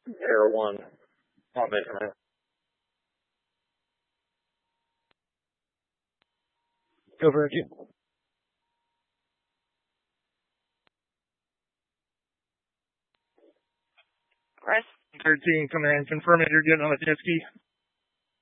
Air 1. Comment. Go for it. Chris? 13, come in. Confirm that you're getting on the jet ski.